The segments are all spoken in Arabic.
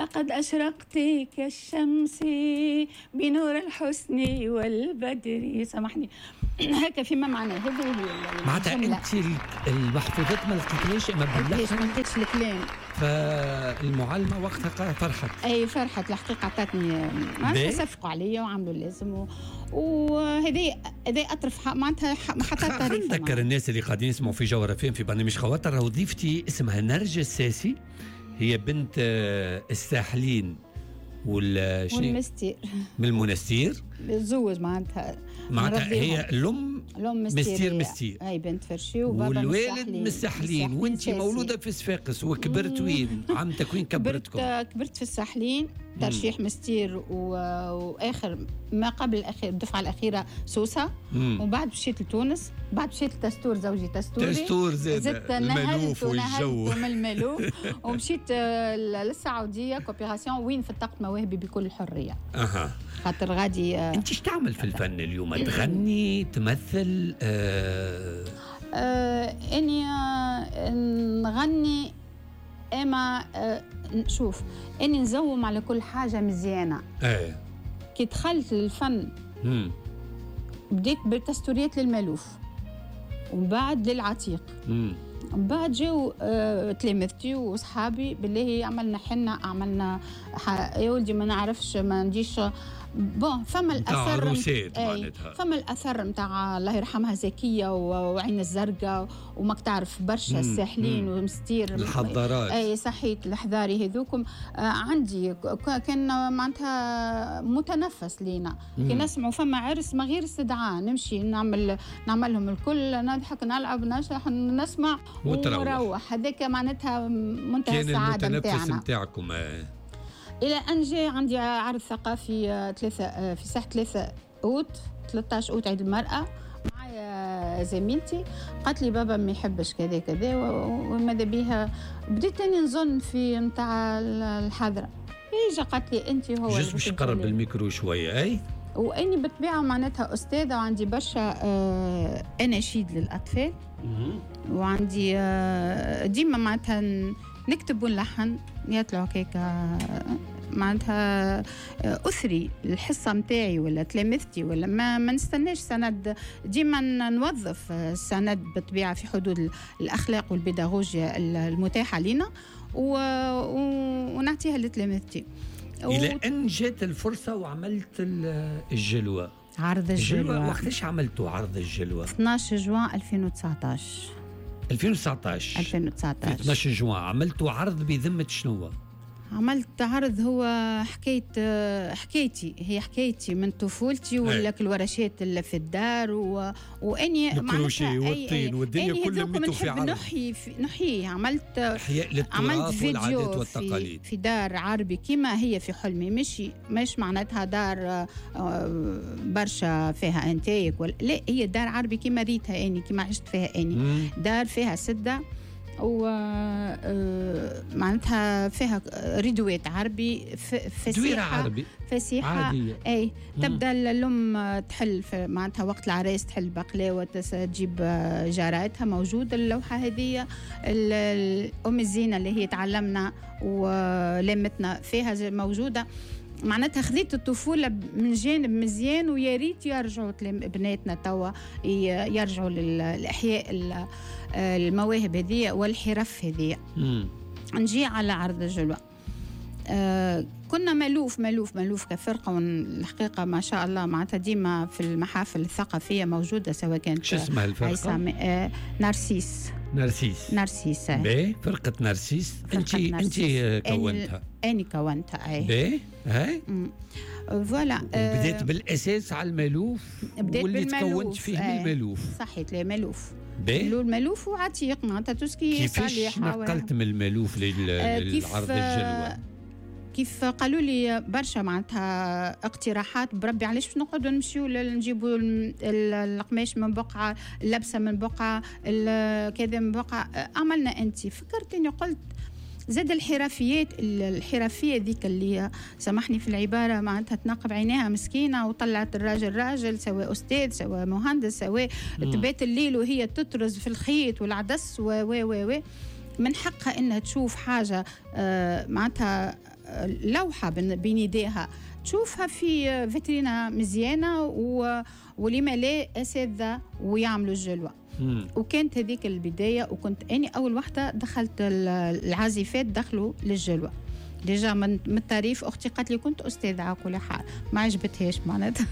لقد أشرقت كالشمس بنور الحسن والبدر. سامحني هكا فيما معناه. هذه هي معناتها انت المحفوظات ما لقيتيش، ما لقيتش الكلام. فالمعلمه وقتها فرحت. اي فرحت الحقيقه، عطاتني معناتها صفقوا عليا وعملوا اللازم، وهذه اطرف معناتها حتى طريقه. نذكر الناس اللي قاعدين يسمعوا في جوهرة فين في برنامج خواطر، وضيفتي اسمها نرجس الساسي، هي بنت الساحلين والمستير من المنستير، تزوج معناتها هي الام مستير اي بنت فرشي، وبابا والوالد مستحلين. وانت مولوده في صفاقس وكبرت وين؟ عمتك وين كبرتكم؟ كبرت في الساحلين، ترشيح مستير واخر ما قبل الاخير الدفعه الاخيره سوسه. وبعد مشيت لتونس، بعد مشيت لتستور، زوجي تستور زدت الملوف والجو من الملوف ومشيت للسعوديه كوبيراسيون وين فتقت مواهبي بكل حريه. خاطر غادي. انت ايش تعمل في الفن اليوم؟ تغني، تمثل؟ اني نغني، اما شوف اني نزوم على كل حاجه مزيانه. كي دخلت للفن بديت بالتستوريات للملوف، ومن بعد للعتيق، ومن بعد جاو تلامذتي وصحابي بالله عملنا حنه، عملنا يا ولدي ما نعرفش، ما نديش فما الاثر فما الاثر نتاع الله يرحمها زكيه وعين الزرقاء وماك تعرف برشا الساحلين ومستير الحضارات. اي صحيت الحضاري هذوكم. عندي كان معناتها متنفس لينا كي نسمعوا فما عرس ما غير استدعاء، نمشي نعملهم الكل، نضحك نلعب نشرح نسمع ونروح. هذاك معناتها منتهى السعاده نتاعنا. كان المتنفس نتاعكم. إلى أن جاء عندي عرض ثقافي في ساحة 3 أوت 13 أوت عيد المرأة، معايا زميلتي قالت لي بابا ما يحبش كذا كذا، وماذا بيها بديت أني نظن في نتاع الحضرة. هي قالت لي أنت هو جس باش قرب الميكرو شوية. أي وأني بالطبيعة معناتها أستاذة، وعندي برشا أناشيد للأطفال، وعندي ديما معناتها نكتب ونلحن يطلعوا كيكا معناتها أثري الحصة متاعي ولا تلامذتي، ولا ما نستناش سند، ديما نوظف السند بالطبيعة في حدود الأخلاق والبيداغوجيا المتاحة لنا ونعطيها لتلامذتي. إلى أن جات الفرصة وعملت الجلوة. عرض الجلوة وقتاش عملتوا عرض الجلوة؟ 12 جوان 2019 12 جوان عملتوا عرض بذمة شنو؟ عملت عرض هو حكايتي، هي حكايتي من طفولتي، ولا الورشات اللي في الدار واني الكروشيه والطين والدنيا كلها ميتوا في عرض نحيي. عملت فيديو في دار عربي كما هي في حلمي، مش معناتها دار برشا فيها انتايك لا، هي دار عربي كما ريتها اني، كما عشت فيها اني. دار فيها سده معناتها فيها ريدوات عربي، فسيحة اي تبدا الام تحل معناتها وقت العرايس تحل بقلاوه، تجيب جاراتها موجوده اللوحه هذه. الام الزينه اللي هي تعلمنا ولمتنا فيها موجوده، معناتها خذيت الطفولة من جانب مزيان، ويا ريت يرجعوا بناتنا توا يرجعوا للإحياء المواهب هذه والحرف هذه. نجي على عرض الجلوة. كنا ملوف كفرقة، والحقيقة ما شاء الله معناتها ديما في المحافل الثقافية موجودة، سواء كانت شو اسمها الفرقة؟ نارسيس. فرقة نارسيس. انت كونتها؟ أنا كونتها. اي فوالا. بديت بالاساس على الملوف، واللي تكونت فيه الملوف. صحيت الملوف الملوف وعتيق معناتها توسكي. كيفاش نقلت من الملوف للعرض الجلوة؟ كيف قالوا لي برشا معناتها اقتراحات، بربي علاش باش نقعدوا نمشيو نجيبوا القماش من بقعه، اللبسه من بقعه، كذا من بقعه. عملنا انت فكرتني، قلت زاد الحرفيه ذيك اللي سامحني في العباره معناتها تنقب عينيها مسكينه، وطلعت الراجل سواء استاذ سواء مهندس سواء تبات الليل وهي تطرز في الخيط والعدس و من حقها انها تشوف حاجه معناتها لوحه بين يديها تشوفها في فيترينا مزيانه ولما لا اساتذه ويعملوا الجلوه. وكانت هذيك البدايه، وكنت اني اول واحده دخلت العازفات دخلوا للجلوه ديجا من التعريف. اختي قالت لي كنت استاذه على كل حال، ما عجبتهاش معناتها.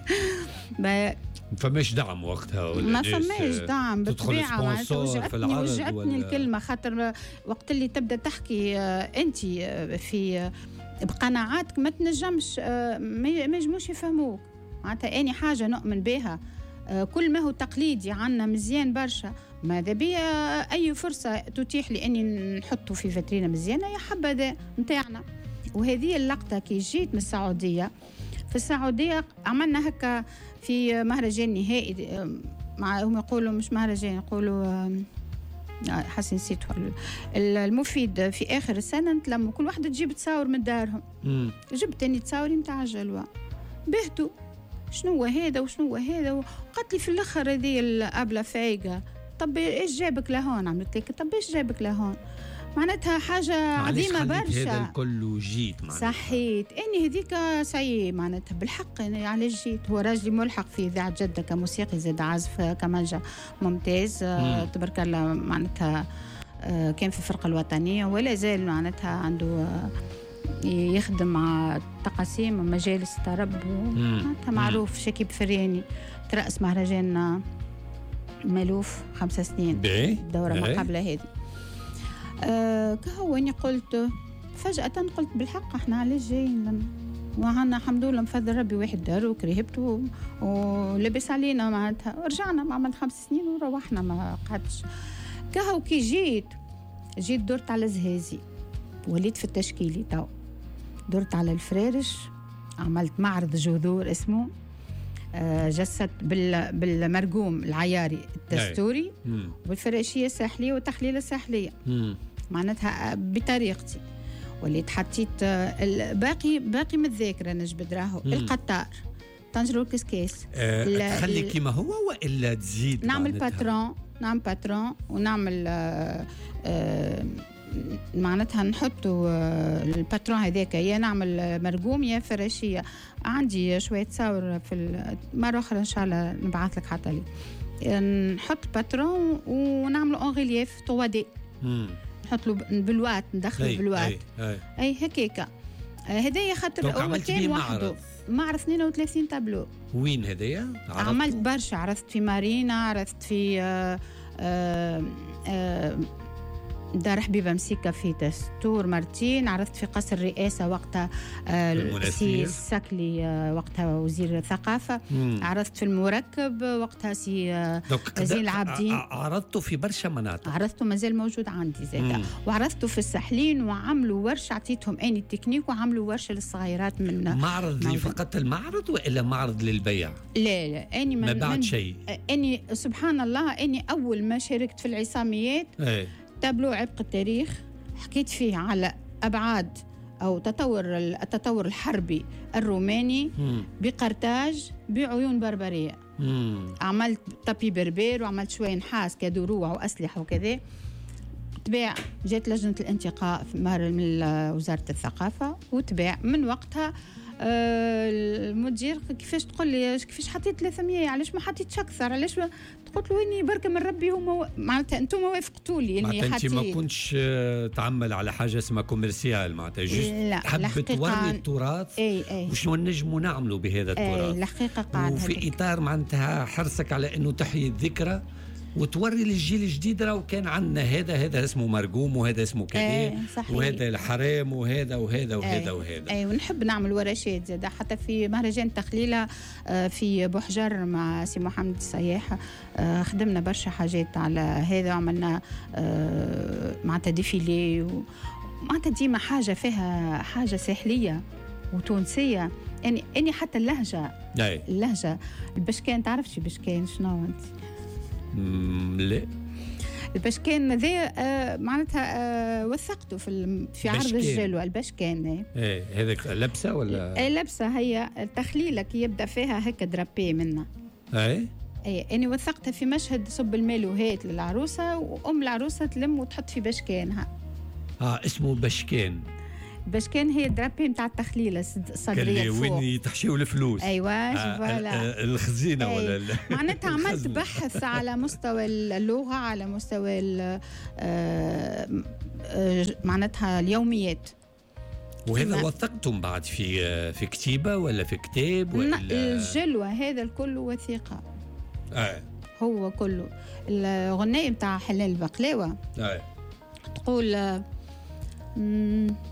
فماش دعم وقتها ولا ما فماش دعم بالطبيعه معناتها. وجعتني الكلمه خاطر وقت اللي تبدا تحكي انت في بقناعاتك ما تنجمش ما ينجموش يفهموك معناتها. اني حاجه نؤمن بها كل ما هو تقليدي عنا مزيان برشا، ماذا بيا اي فرصه تتيح لي اني نحطه في فاترينا مزيانه يا حبذا نتاعنا. وهذه اللقطه كي جيت من السعوديه، في السعوديه عملنا هكا في مهرجان نهائي مع هم يقولوا مش مهرجان، يقولوا حسن نسيت المفيد في اخر السنه نتلموا كل واحده تجيب تصاور من دارهم. جبت اني تصاوري نتاع الجلوه بهتوا شنو هذا وشنو هذا، وقالت لي في الاخر هذه الابله فايقه طب ايش جابك لهون؟ عملت لك طب ايش جابك لهون؟ معناتها حاجه عظيمه برشا. هذا الكل وجيت معناتها صحيت اني هذيك سعي معناتها بالحق يعني علاش جيت. هو راجلي ملحق في اذاعه جده كموسيقي زاد عازف كمانجا ممتاز تبارك الله معناتها. كان في الفرقه الوطنيه ولا زال معناتها عنده يخدم مع تقاسيم مجالس طرب معناتها معروف. شكيب فرياني ترأس مهرجان مالوف 5 سنين الدوره ما قبل هذه. كهو اني قلت فجأة قلت بالحق احنا علاش جايين وعنا الحمد لله بفضل ربي واحد دار وكرهبته ولبس علينا معناتها. رجعنا عمل 5 سنين وروحنا ما قعدتش. كهو كي جيت درت على زهازي وليت في التشكيلي تو درت على الفرارش عملت معرض جذور اسمه جسد بالمرقوم العياري الدستوري والفراشيه الساحليه والتحليله الساحليه معناتها بطريقتي. وليت حطيت باقي متذاكره نجبد راهو القطار طنجرة الكسكاس تخلي كيما هو والا تزيد نعمل باترون ونعمل معناتها نحطوا الباترون هذاك يا نعمل مرقوم يا فراشيه. عندي شويه تصاور في مره اخرى ان شاء الله نبعث لك حتى لي. نحط باترون ونعمل اون ريليف 3 دي نحط له بالوات ندخله بالوات اي هكاكا. هدايا خاطر اول كان وحده معرض 32 تابلو. وين هدايا؟ عملت برشا، عرضت في مارينا، عرضت في دار حبيبة مسيكة في تستور مرتين، عرضت في قصر الرئاسة وقتها سي السكلي وقتها وزير الثقافة، عرضت في المركب وقتها سي زين العابدين. عرضته في برشا مناطق، عرضته مازال موجود عندي زادا، وعرضته في الساحلين وعملوا ورشة عطيتهم اني التكنيك وعملوا ورشة للصغيرات. من معرض لي فقط المعرض وإلا معرض للبيع؟ لا اني ما بعد شيء. اني سبحان الله اني اول ما شاركت في العصاميات تابلو عبق التاريخ حكيت فيه على أبعاد أو التطور الحربي الروماني بقرطاج بعيون بربرية. عملت طبي بربير وعملت شوية نحاس كدروع وأسلحة وكذا. تباع جات لجنة الانتقاء من وزارة الثقافة وتباع. من وقتها المدير كيفاش تقول لي كيفاش حطيت 300، علاش ما حطيتش اكثر؟ علاش قلت له اني بركه من ربي هما معناتها انتم وافقتوا لي اني حطيت. انت ما كنتش تعمل على حاجه اسمها كوميرسيال معناتها جست حب توري التراث وشنو نجموا نعملوا بهذا التراث. الحقيقه قاعد وفي اطار معناتها حرصك على انه تحيي الذكرى وتوري للجيل الجديد راهو كان عندنا هذا اسمه مرقوم وهذا اسمه كذا وهذا الحرام وهذا وهذا ونحب نعمل ورشات زاد حتى في مهرجان تخليله في بوحجر مع سي محمد السياح. خدمنا برشا حاجات على هذا، عملنا معناتها ديفيلي معناتها ديما حاجه فيها حاجه ساحليه وتونسيه. يعني اني حتى اللهجه البشكان، تعرف شي بشكان شنو انت؟ لا البشكان ذا معناتها وثقته في عرض الجلوة. البشكان هذاك لبسه ولا لبسه هي التخليله كي يبدا فيها هكا درابي منها أنا وثقتها في مشهد صب المالوهات للعروسة، وأم العروسة تلم وتحط في بشكانها. اسمه بشكان. بشكان هي الدرابي نتاع التخليله الصدريه فوق وين تحشيو الفلوس. ايوه الخزينه ولا معناتها عملت بحث على مستوى اللغه، على مستوى معناتها اليوميات. وهذا وثقتم بعد في كتيبه ولا في كتاب ولا الجلوه؟ هذا الكل وثيقه. هو كله. الغناء بتاع حلال البقلاوه تقول